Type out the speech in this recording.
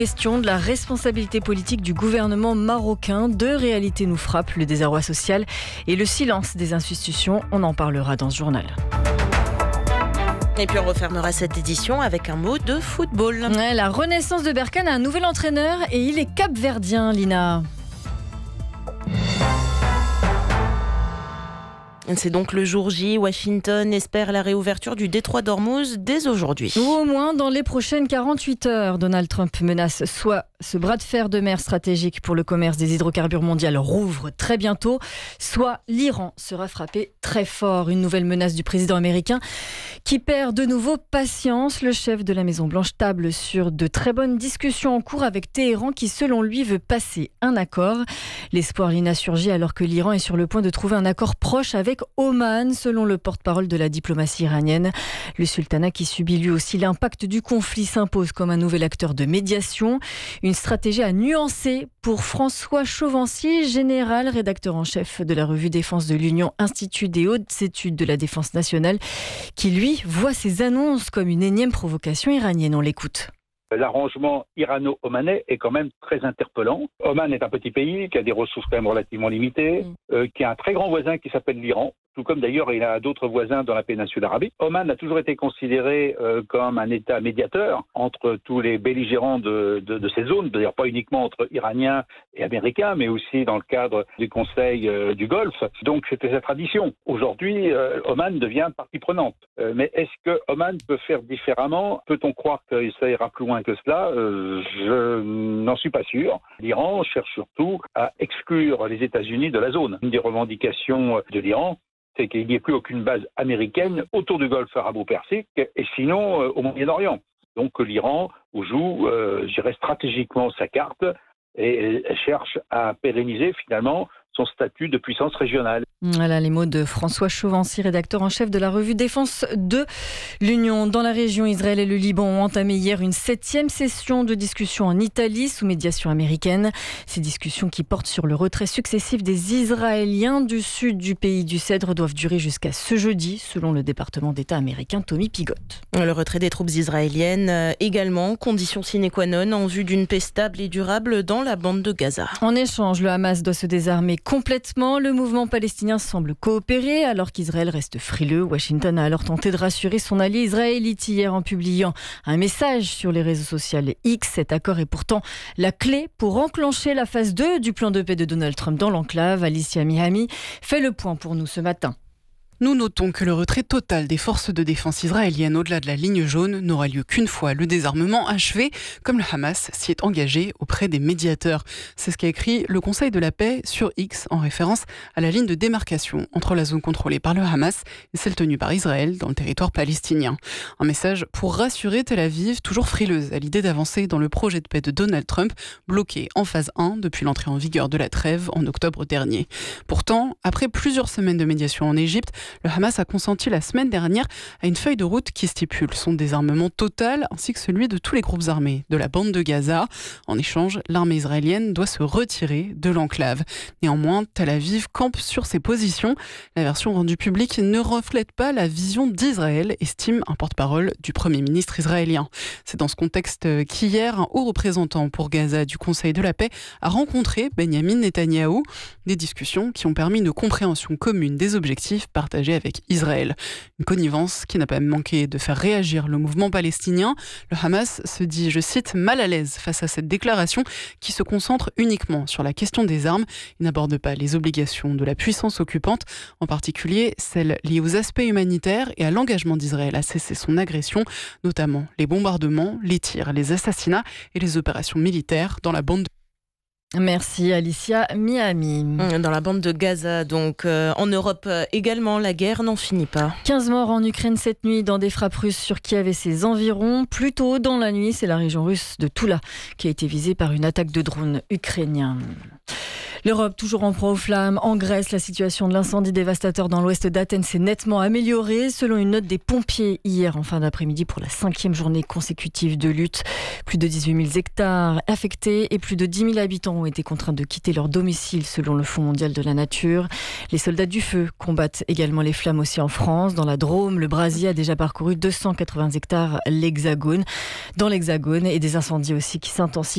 Question de la responsabilité politique du gouvernement marocain. Deux réalités nous frappent, le désarroi social et le silence des institutions. On en parlera dans ce journal. Et puis on refermera cette édition avec un mot de football. Ouais, la renaissance de Berkane a un nouvel entraîneur et il est capverdien, Lina. C'est donc le jour J. Washington espère la réouverture du détroit d'Ormuz dès aujourd'hui. Ou au moins dans les prochaines 48 heures. Donald Trump menace soit ce bras de fer de mer stratégique pour le commerce des hydrocarbures mondial rouvre très bientôt, soit l'Iran sera frappé très fort. Une nouvelle menace du président américain qui perd de nouveau patience. Le chef de la Maison-Blanche table sur de très bonnes discussions en cours avec Téhéran qui, selon lui, veut passer un accord. L'espoir, Lina, surgit alors que l'Iran est sur le point de trouver un accord proche avec Oman, selon le porte-parole de la diplomatie iranienne. Le sultanat, qui subit lui aussi l'impact du conflit, s'impose comme un nouvel acteur de médiation. Une stratégie à nuancer pour François Chauvency, général rédacteur en chef de la revue Défense de l'Union, Institut des hautes études de la défense nationale, qui lui voit ces annonces comme une énième provocation iranienne. On l'écoute. L'arrangement irano-omanais est quand même très interpellant. Oman est un petit pays qui a des ressources quand même relativement limitées, qui a un très grand voisin qui s'appelle l'Iran, tout comme d'ailleurs il a d'autres voisins dans la péninsule arabique. Oman a toujours été considéré comme un État médiateur entre tous les belligérants de ces zones, d'ailleurs pas uniquement entre Iraniens et Américains, mais aussi dans le cadre du Conseil du Golfe. Donc c'était sa tradition. Aujourd'hui, Oman devient partie prenante. Mais est-ce que Oman peut faire différemment ? Peut-on croire que ça ira plus loin que cela ? Je n'en suis pas sûr. L'Iran cherche surtout à exclure les États-Unis de la zone. Une des revendications de l'Iran, c'est qu'il n'y ait plus aucune base américaine autour du Golfe arabo-persique et sinon au Moyen-Orient. Donc l'Iran joue, je dirais, stratégiquement sa carte et cherche à pérenniser finalement son statut de puissance régionale. Voilà les mots de François Chauvency, rédacteur en chef de la revue Défense de l'Union. Dans la région, Israël et le Liban ont entamé hier une 7e session de discussion en Italie sous médiation américaine. Ces discussions qui portent sur le retrait successif des Israéliens du sud du pays du Cèdre doivent durer jusqu'à ce jeudi, selon le département d'État américain Tommy Pigott. Le retrait des troupes israéliennes également, condition sine qua non en vue d'une paix stable et durable dans la bande de Gaza. En échange, le Hamas doit se désarmer complètement. Le mouvement palestinien semble coopérer alors qu'Israël reste frileux. Washington a alors tenté de rassurer son allié israélite hier en publiant un message sur les réseaux sociaux X. Cet accord est pourtant la clé pour enclencher la phase 2 du plan de paix de Donald Trump dans l'enclave. Alicia Mihami fait le point pour nous ce matin. Nous notons que le retrait total des forces de défense israéliennes au-delà de la ligne jaune n'aura lieu qu'une fois le désarmement achevé, comme le Hamas s'y est engagé auprès des médiateurs. C'est ce qu'a écrit le Conseil de la paix sur X en référence à la ligne de démarcation entre la zone contrôlée par le Hamas et celle tenue par Israël dans le territoire palestinien. Un message pour rassurer Tel Aviv, toujours frileuse à l'idée d'avancer dans le projet de paix de Donald Trump, bloqué en phase 1 depuis l'entrée en vigueur de la trêve en octobre dernier. Pourtant, après plusieurs semaines de médiation en Égypte, le Hamas a consenti la semaine dernière à une feuille de route qui stipule son désarmement total ainsi que celui de tous les groupes armés de la bande de Gaza. En échange, l'armée israélienne doit se retirer de l'enclave. Néanmoins, Tel Aviv campe sur ses positions. La version rendue publique ne reflète pas la vision d'Israël, estime un porte-parole du Premier ministre israélien. C'est dans ce contexte qu'hier, un haut représentant pour Gaza du Conseil de la paix a rencontré Benyamin Netanyahou. Des discussions qui ont permis une compréhension commune des objectifs partagés avec Israël. Une connivence qui n'a pas manqué de faire réagir le mouvement palestinien. Le Hamas se dit, je cite, mal à l'aise face à cette déclaration qui se concentre uniquement sur la question des armes. Il n'aborde pas les obligations de la puissance occupante, en particulier celles liées aux aspects humanitaires et à l'engagement d'Israël à cesser son agression, notamment les bombardements, les tirs, les assassinats et les opérations militaires dans la bande de... Merci Alicia Miami. Dans la bande de Gaza, donc en Europe également, la guerre n'en finit pas. 15 morts en Ukraine cette nuit dans des frappes russes sur Kiev et ses environs. Plus tôt dans la nuit, c'est la région russe de Toula qui a été visée par une attaque de drones ukrainiens. L'Europe toujours en proie aux flammes. En Grèce, la situation de l'incendie dévastateur dans l'ouest d'Athènes s'est nettement améliorée, selon une note des pompiers hier en fin d'après-midi pour la 5e journée consécutive de lutte. Plus de 18 000 hectares affectés et plus de 10 000 habitants ont été contraints de quitter leur domicile, selon le Fonds mondial de la nature. Les soldats du feu combattent également les flammes aussi en France. Dans la Drôme, le brasier a déjà parcouru 280 hectares dans l'Hexagone et des incendies aussi qui s'intensifient